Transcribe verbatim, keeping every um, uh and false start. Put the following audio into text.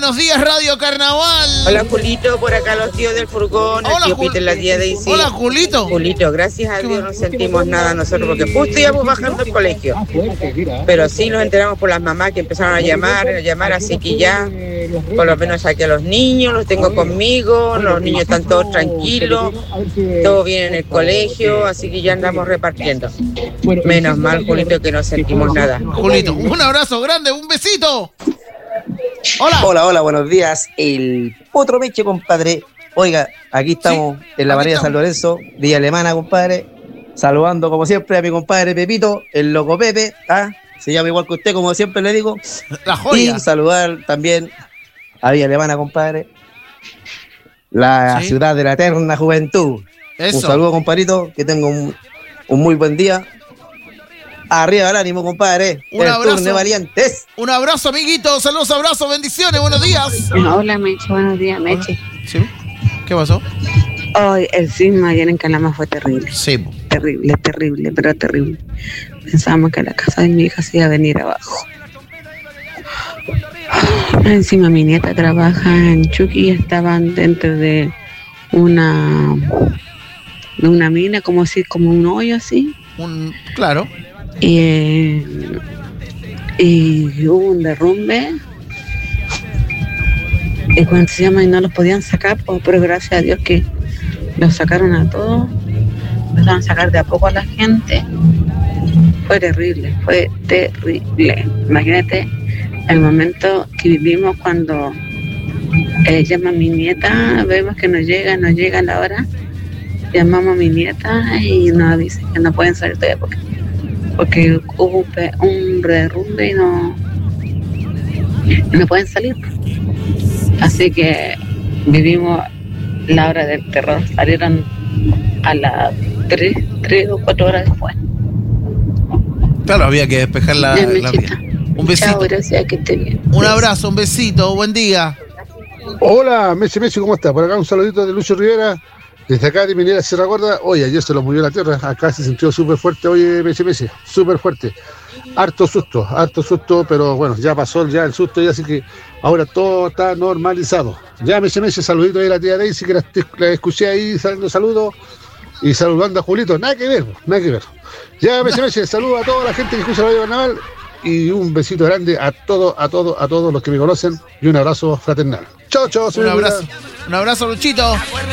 buenos días, Radio Carnaval. Hola, Julito, por acá los tíos del furgón. Hola, el tío Jul- Peter, la tía Daisy. Hola, Julito. Julito, gracias a Dios no sentimos nada nosotros, porque justo íbamos bajando el colegio. Pero sí nos enteramos por las mamás que empezaron a llamar, a llamar, así que ya, por lo menos saqué a los niños, los tengo conmigo, los niños están todos tranquilos, todo bien en el colegio, así que ya andamos repartiendo. Menos mal, Julito, que no sentimos nada. Julito, un abrazo grande, un besito. Hola. Hola, hola, buenos días. El otro Meche, compadre. Oiga, aquí estamos Sí, en la aquí María estamos. San Lorenzo, Villa Alemana, compadre. Saludando como siempre a mi compadre Pepito, el loco Pepe. ¿Ah? Se llama igual que usted, como siempre le digo. La joya. Y saludar también a Villa Alemana, compadre. La Sí. ciudad de la eterna juventud. Eso. Un saludo, compadrito. Que tenga un, un muy buen día. Arriba el ánimo, compadre. Un el abrazo. turno de valientes. Un abrazo, amiguito. Saludos, abrazos, bendiciones, buenos días. Hola, Meche, buenos días, Meche. ¿Sí? ¿Qué pasó? Hoy el sismo ayer en Calama fue terrible, Sí. po. terrible, terrible, pero terrible. Pensábamos que la casa de mi hija se iba a venir abajo. Encima mi nieta trabaja en Chucky y estaban dentro de una de una mina, como así, como un hoyo así. Un, claro. Y, eh, y hubo un derrumbe. Y cuando se llama y no los podían sacar, pues, pero gracias a Dios que los sacaron a todos. Empezaron a sacar de a poco a la gente. Fue terrible, fue terrible. Imagínate el momento que vivimos cuando eh, llama a mi nieta, vemos que no llega, no llega la hora. Llamamos a mi nieta y nos avisan que no pueden salir todavía porque, porque hubo un, pe- un derrumbe y no, no pueden salir. Así que vivimos la hora del terror. Salieron a las tres, tres o cuatro horas después. Claro, había que despejar la, Bien, la Mechita. vía. Un besito. Chao, gracias, que esté bien. Un abrazo, un besito, buen día. Hola, Messi, Messi, ¿cómo estás? Por acá un saludito de Lucho Rivera, desde acá de Minera Sierra Gorda. Oye, ayer se lo movió la tierra, acá se sintió súper fuerte, oye, Messi, Messi, súper fuerte. Harto susto, harto susto, pero bueno, ya pasó ya el susto, ya así que ahora todo está normalizado. Ya, Messi, Messi, saludito de la tía Daisy, que la, la escuché ahí dando saludos y saludando a Julito. Nada que ver, nada que ver. Ya, Messi, Messi, saludo a toda la gente que escucha Radio Carnaval. Y un besito grande a todos, a todos, a todos los que me conocen y un abrazo fraternal. Chao, chao, Un señor. abrazo. Un abrazo, Luchito.